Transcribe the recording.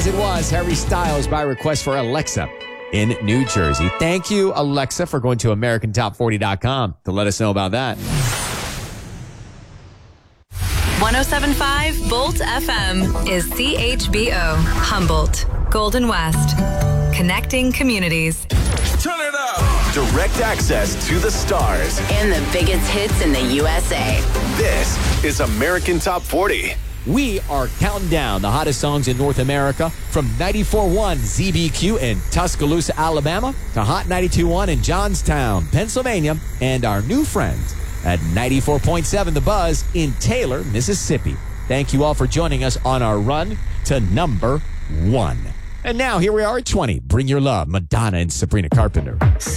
As it was, Harry Styles by request for Alexa in New Jersey. Thank you, Alexa, for going to AmericanTop40.com to let us know about that. 107.5 Bolt FM is CHBO, Humboldt, Golden West. Connecting communities. Turn it up. Direct access to the stars. And the biggest hits in the USA. This is American Top 40. We are counting down the hottest songs in North America from 94.1 ZBQ in Tuscaloosa, Alabama to Hot 92.1 in Johnstown, Pennsylvania, and our new friends at 94.7 The Buzz in Taylor, Mississippi. Thank you all for joining us on our run to number 1. And now here we are at 20. Bring Your Love, Madonna and Sabrina Carpenter.